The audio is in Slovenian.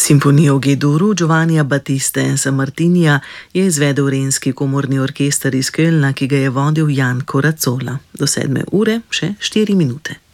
Simfonijo v G-duru Giovannija Battiste Sammartinija je izvedel Renski komorni orkester iz Kölna, ki ga je vodil Jan Koracola. Do 7. ure še 4 minute.